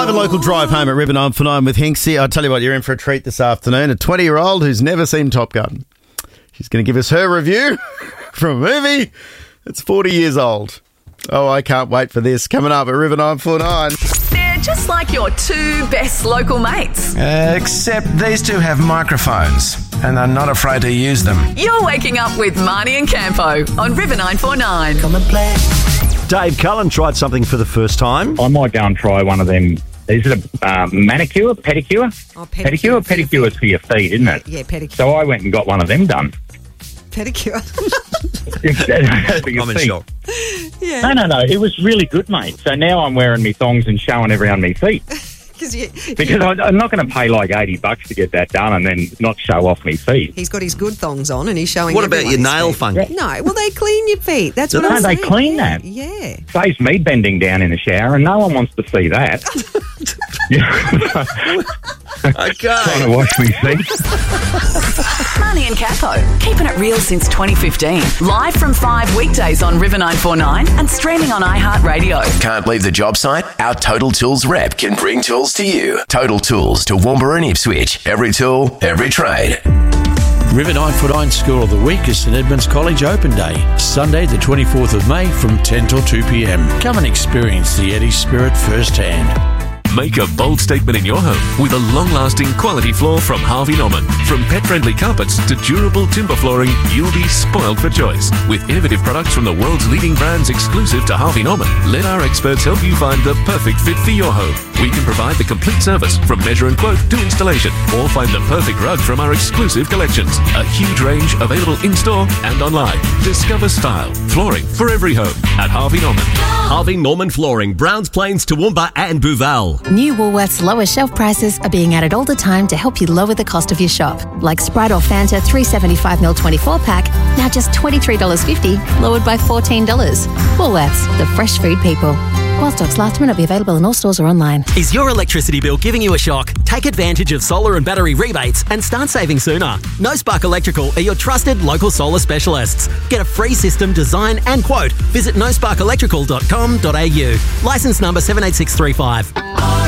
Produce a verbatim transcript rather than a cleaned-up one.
Live and local drive home at River nine four nine with Hinksy. I tell you what, you're in for a treat this afternoon. A twenty-year-old who's never seen Top Gun. She's going to give us her review from a movie that's forty years old. Oh, I can't wait for this. Coming up at River nine four nine. They're just like your two best local mates. Uh, except these two have microphones and are not afraid to use them. You're waking up with Marnie and Campo on River nine four nine. Come and play. Dave Cullen tried something for the first time. I might go and try one of them. Is it a uh, manicure, pedicure? Oh, pedicure. Pedicure, pedicure is for your feet, isn't it? Yeah, pedicure. So I went and got one of them done. Pedicure. For your I'm in feet. shock. Yeah. No, no, no. It was really good, mate. So now I'm wearing me thongs and showing everyone me feet. You, Because I, I'm not going to pay like eighty bucks to get that done and then not show off me feet. he's got his good thongs on and he's showing What about everyone your his nail feet. funky? No, well, they clean your feet. That's what No, I'm they saying. clean yeah. that. Yeah. Saves me bending down in the shower and no one wants to see that. Trying Okay. to wash me feet. Marnie and Campo, keeping it real since twenty fifteen. Live from five weekdays on River nine four nine and streaming on iHeartRadio. Can't leave the job site? Our Total Tools rep can bring tools to you. Total Tools to Woombra and Ipswich. Every tool, every trade. River nine four nine School of the Week is St Edmunds College Open Day, Sunday the twenty-fourth of May from ten till two p.m. Come and experience the Eddie spirit firsthand. Make a bold statement in your home with a long-lasting quality floor from Harvey Norman. From pet-friendly carpets to durable timber flooring, you'll be spoiled for choice. With innovative products from the world's leading brands exclusive to Harvey Norman, let our experts help you find the perfect fit for your home. We can provide the complete service from measure and quote to installation, or find the perfect rug from our exclusive collections. A huge range available in-store and online. Discover style, flooring for every home at Harvey Norman. Harvey Norman Flooring, Browns Plains, Toowoomba and Booval. New Woolworths lower shelf prices are being added all the time to help you lower the cost of your shop. Like Sprite or Fanta three seventy-five milliliter twenty-four pack, now just twenty-three dollars fifty, lowered by fourteen dollars. Woolworths, the fresh food people. While stocks last, may not be available in all stores or online. Is your electricity bill giving you a shock? Take advantage of solar and battery rebates and start saving sooner. No Spark Electrical are your trusted local solar specialists. Get a free system design and quote. Visit no spark electrical dot com dot a u. License number seven eight six three five.